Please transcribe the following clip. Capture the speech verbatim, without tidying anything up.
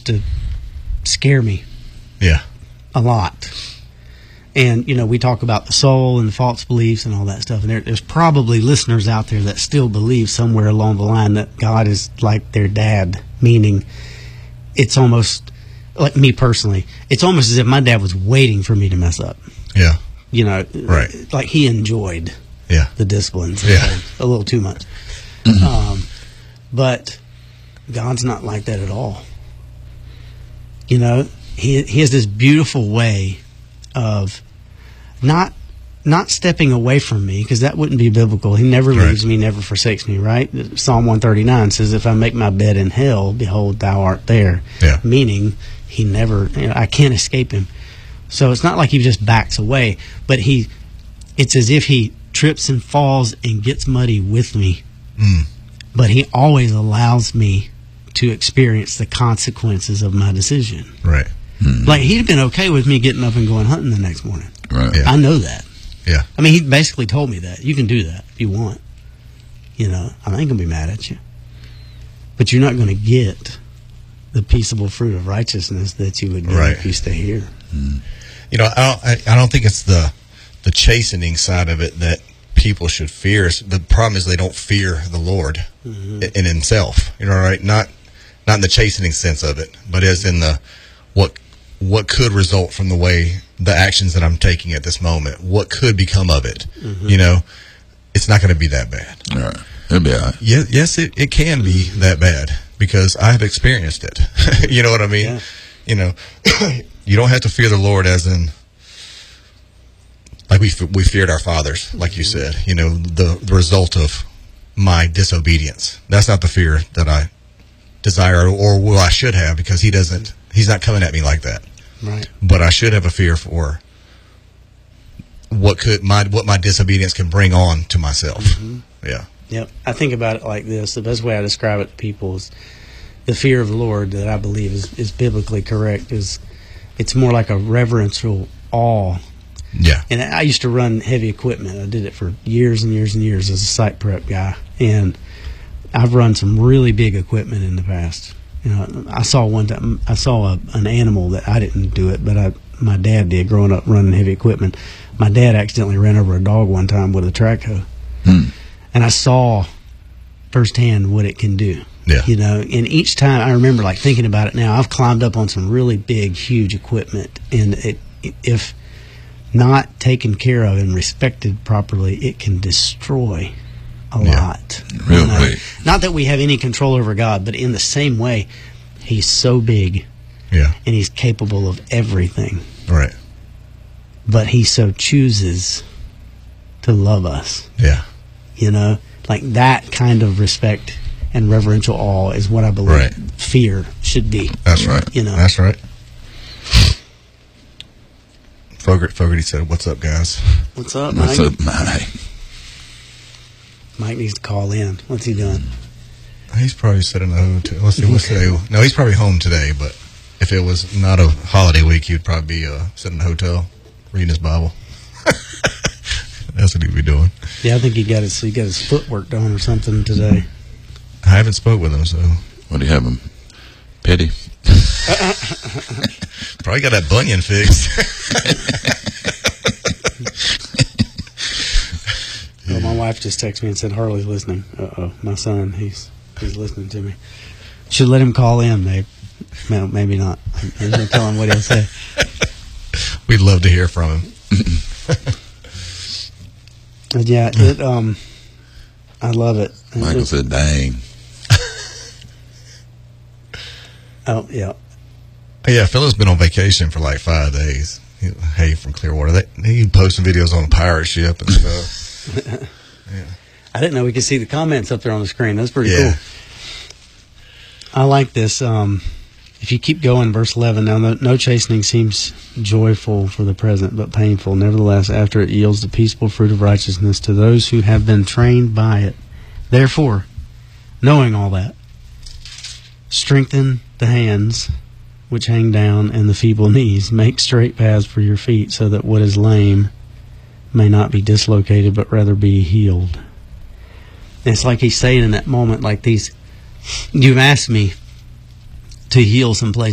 used to scare me. Yeah. A lot. And, you know, we talk about the soul and the false beliefs and all that stuff. And there, there's probably listeners out there that still believe somewhere along the line that God is like their dad, meaning it's almost, like me personally, it's almost as if my dad was waiting for me to mess up. Yeah. You know, right. Like he enjoyed yeah. the disciplines yeah. a little too much. Mm-hmm. Um, but God's not like that at all. You know, he, he has this beautiful way of not not stepping away from me, because that wouldn't be biblical. He never right. leaves me, never forsakes me, right? Psalm one thirty-nine says, if I make my bed in hell, behold, thou art there. Yeah. Meaning, he never, you know, I can't escape him. So it's not like he just backs away, but he, it's as if he trips and falls and gets muddy with me. Mm. But he always allows me to experience the consequences of my decision. Right. Mm-hmm. Like, he'd been okay with me getting up and going hunting the next morning. Right. Yeah. I know that. Yeah. I mean, he basically told me that. You can do that if you want. You know, I ain't going to be mad at you. But you're not going to get the peaceable fruit of righteousness that you would get right. if you stay here. Mm. You know, I don't, I, I don't think it's the the chastening side of it that people should fear. The problem is they don't fear the Lord mm-hmm. in, in himself. You know, right? Not not in the chastening sense of it, but as in the what what could result from the way the actions that I'm taking at this moment. What could become of it? Mm-hmm. You know, it's not going to be that bad. All right. It'll be all right. Yes, yes, it, it can be that bad because I have experienced it. You know what I mean? Yeah. You know, you don't have to fear the Lord as in, like we we feared our fathers, like you said. You know, the, the result of my disobedience. That's not the fear that I desire, or well, I should have, because he doesn't. He's not coming at me like that. Right. But I should have a fear for what could my what my disobedience can bring on to myself. Mm-hmm. Yeah. Yep. I think about it like this. The best way I describe it to people is the fear of the Lord that I believe is, is biblically correct. Is it's more like a reverential awe. Yeah. And I used to run heavy equipment. I did it for years and years and years as a site prep guy. And I've run some really big equipment in the past. You know, I saw one time, I saw a, an animal that I didn't do it, but I, my dad did growing up running heavy equipment. My dad accidentally ran over a dog one time with a track hoe. Hmm. And I saw firsthand what it can do. Yeah. You know, and each time I remember like thinking about it now, I've climbed up on some really big, huge equipment, and it, if not taken care of and respected properly, it can destroy a yeah. lot. Real you know? big. Not that we have any control over God, but in the same way, he's so big. Yeah. And he's capable of everything. Right. But he so chooses to love us. Yeah. You know, like that kind of respect and reverential awe is what I believe right. fear should be. That's right. You know, that's right. Fogert, Fogarty said, "What's up, guys?" What's up, Mike? What's up, Mike? Mike needs to call in. What's he doing? He's probably sitting in a hotel. Let's see, what's today? No, he's probably home today. But if it was not a holiday week, he'd probably be uh, sitting in a hotel reading his Bible. That's what he'd be doing. Yeah, I think he got his he got his footwork done or something today. I haven't spoke with him, so what do you have him? Pity. Probably got that bunion fixed. Well, my wife just texted me and said Harley's listening. Uh oh, my son, he's he's listening to me. Should let him call in, maybe. No, maybe not. I'm going to tell him what he'll say. We'd love to hear from him. But yeah, it um, I love it. Michael it, said, "Dang." Oh yeah. Yeah, Phil's been on vacation for like five days. He, hey, from Clearwater, they he posting videos on a pirate ship and stuff. Yeah. I didn't know we could see the comments up there on the screen. That's pretty yeah. cool. I like this. Um, if you keep going, verse eleven. Now, no, no chastening seems joyful for the present, but painful. Nevertheless, after it yields the peaceable fruit of righteousness to those who have been trained by it. Therefore, knowing all that, strengthen the hands which hang down and the feeble knees. Make straight paths for your feet, so that what is lame may not be dislocated, but rather be healed. And it's like he's saying in that moment, like these, you've asked me to heal some places